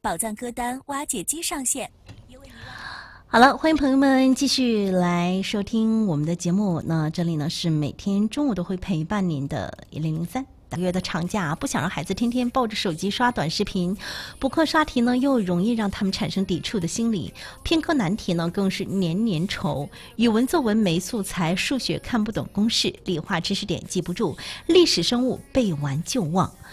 宝藏歌单挖掘机上线。 好了，欢迎朋友们继续来收听我们的节目。那这里呢是每天中午都会陪伴您的1003。大月的长假，不想让孩子天天抱着手机刷短视频，补课刷题呢又容易让他们产生抵触的心理，偏科难题呢更是年年愁。语文作文没素材，数学看不懂公式，理化知识点记不住，历史生物背完就忘。